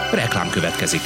Reklám következik.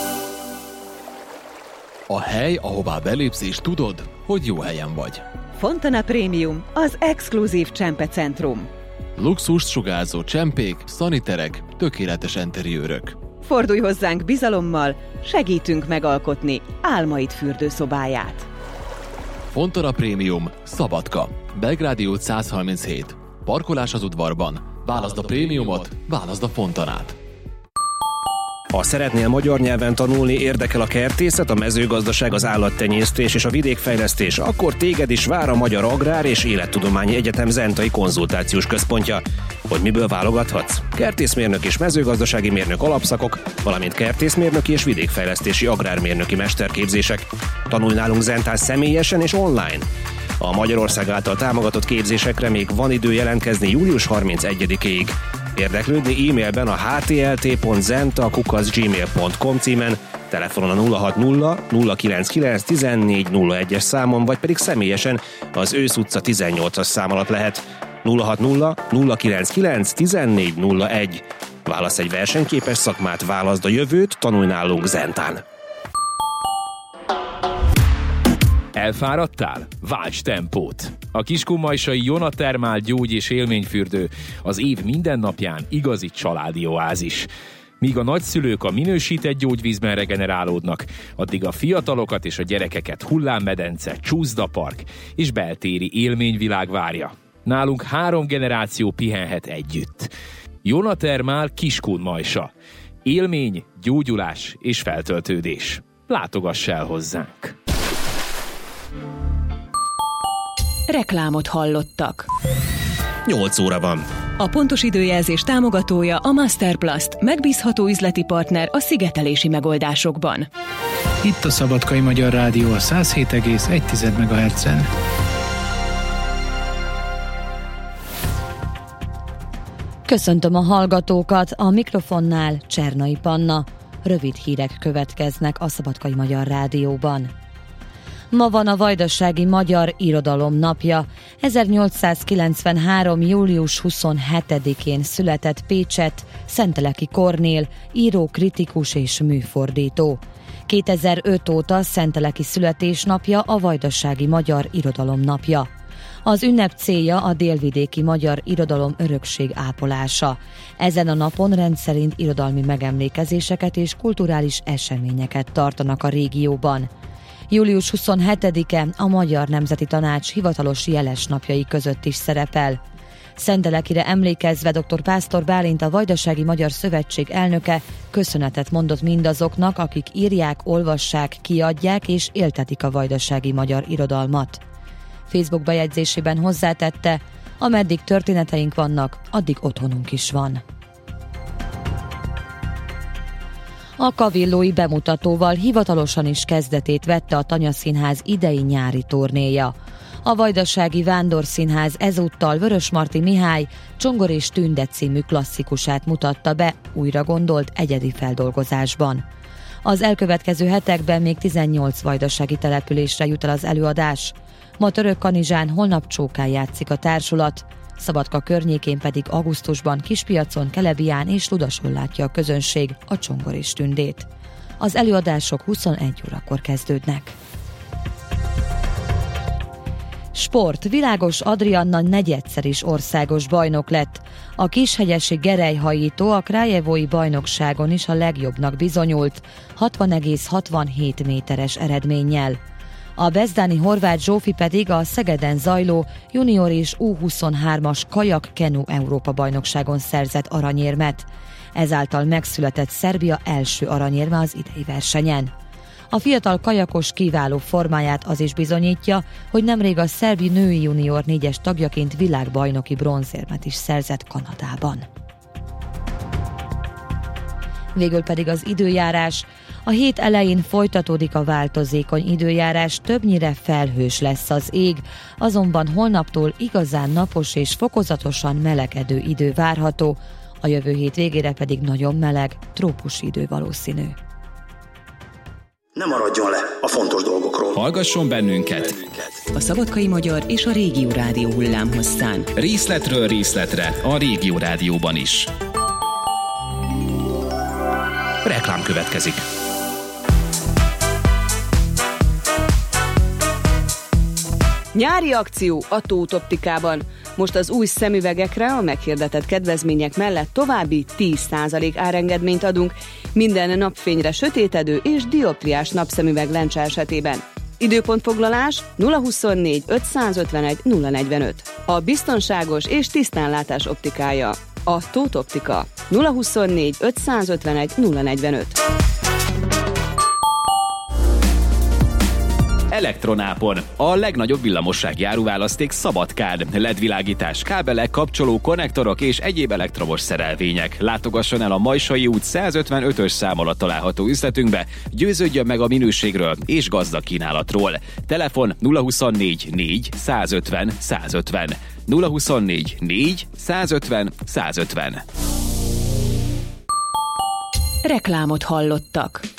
A hely, ahová belépsz és tudod, hogy jó helyen vagy. Fontana Premium, az exkluzív csempecentrum. Luxust sugárzó csempék, szaniterek, tökéletes enteriőrök. Fordulj hozzánk bizalommal, segítünk megalkotni álmaid fürdőszobáját. Fontana Premium, Szabadka, Belgrádi út 137. Parkolás az udvarban. Válaszd a prémiumot, válaszd a Fontanát. Ha szeretnél magyar nyelven tanulni, érdekel a kertészet, a mezőgazdaság, az állattenyésztés és a vidékfejlesztés, akkor téged is vár a Magyar Agrár és Élettudományi Egyetem Zentai Konzultációs Központja. Hogy miből válogathatsz? Kertészmérnök és mezőgazdasági mérnök alapszakok, valamint kertészmérnöki és vidékfejlesztési agrármérnöki mesterképzések. Tanulj nálunk Zentán személyesen és online. A Magyarország által támogatott képzésekre még van idő jelentkezni július 31-ig. Érdeklődni e-mailben a htlt.zenta@gmail.com címen, telefonon a 060 099 1401-es számon, vagy pedig személyesen az Ősz utca 18-as szám alatt lehet. 060 099 1401. Válasz egy versenyképes szakmát, válaszd a jövőt, tanulj nálunk Zentán. Elfáradtál? Válts tempót! A kiskunmajsai Jona Thermal gyógy- és élményfürdő az év minden napján igazi családi oázis. Míg a nagyszülők a minősített gyógyvízben regenerálódnak, addig a fiatalokat és a gyerekeket hullámmedence, csúszdapark és beltéri élményvilág várja. Nálunk 3 generáció pihenhet együtt. Jona Thermal Kiskunmajsa. Élmény, gyógyulás és feltöltődés. Látogass el hozzánk! Reklámot hallottak. 8 óra van. A pontos időjelzés támogatója a Masterplast, megbízható üzleti partner a szigetelési megoldásokban. Itt a Szabadkai Magyar Rádió a 107,1 MHz-en. Köszöntöm a hallgatókat, a mikrofonnál Csernai Panna. Rövid hírek következnek a Szabadkai Magyar Rádióban. Ma van a Vajdasági Magyar Irodalom napja. 1893. július 27-én született Pécsett Szenteleki Kornél, író, kritikus és műfordító. 2005 óta Szenteleki születésnapja a Vajdasági Magyar Irodalom napja. Az ünnep célja a délvidéki magyar irodalom örökség ápolása. Ezen a napon rendszerint irodalmi megemlékezéseket és kulturális eseményeket tartanak a régióban. Július 27-e a Magyar Nemzeti Tanács hivatalos jeles napjai között is szerepel. Szentelekire emlékezve dr. Pásztor Bálint, a Vajdasági Magyar Szövetség elnöke köszönetet mondott mindazoknak, akik írják, olvassák, kiadják és éltetik a vajdasági magyar irodalmat. Facebook bejegyzésében hozzátette, ameddig történeteink vannak, addig otthonunk is van. A Kavillói bemutatóval hivatalosan is kezdetét vette a Tanyaszínház idei-nyári turnéja. A Vajdasági Vándorszínház ezúttal Vörösmarty Mihály Csongor és Tünde című klasszikusát mutatta be újra gondolt egyedi feldolgozásban. Az elkövetkező hetekben még 18 vajdasági településre jut el az előadás. Ma Törökkanizsán, holnap Csókán játszik a társulat, Szabadka környékén pedig augusztusban Kispiacon, Kelebián és Ludason látja a közönség a Csongor és Tündét. Az előadások 21 órakor kezdődnek. Sport. Világos Adrianna negyedszer is országos bajnok lett. A kishegyesi gerelyhajító a Krajevói bajnokságon is a legjobbnak bizonyult, 60,67 méteres eredménnyel. A bezdáni Horváth Zsófi pedig a Szegeden zajló junior és U23-as kajak-kenu Európa-bajnokságon szerzett aranyérmet. Ezáltal megszületett Szerbia első aranyérme az idei versenyen. A fiatal kajakos kiváló formáját az is bizonyítja, hogy nemrég a szerbi női junior 4-es tagjaként világbajnoki bronzérmet is szerzett Kanadában. Végül pedig az időjárás. A hét elején folytatódik a változékony időjárás, többnyire felhős lesz az ég, azonban holnaptól igazán napos és fokozatosan melegedő idő várható, a jövő hét végére pedig nagyon meleg, trópusi idő valószínű. Ne maradjon le a fontos dolgokról. Hallgasson bennünket! A Szabadkai Magyar és a Régió Rádió hullámhosszán. Részletről részletre a Régió Rádióban is. Reklám következik. Nyári akció a Tóth Optikában. Most az új szemüvegekre a meghirdetett kedvezmények mellett további 10% árengedményt adunk minden napfényre sötétedő és dioptriás napszemüveg lencse esetében. Időpontfoglalás 024 551 045. A biztonságos és tisztánlátás optikája. A Tóth Optika 024 551 045. Elektronápon. A legnagyobb villamossági áruválaszték Szabadkán. LED-világítás, kábelek, kapcsoló, konnektorok és egyéb elektromos szerelvények. Látogasson el a Majsai út 155-ös szám alatt található üzletünkbe, győződjön meg a minőségről és gazdag kínálatról. Telefon 024 4 150 150. 024 4 150 150. Reklámot hallottak.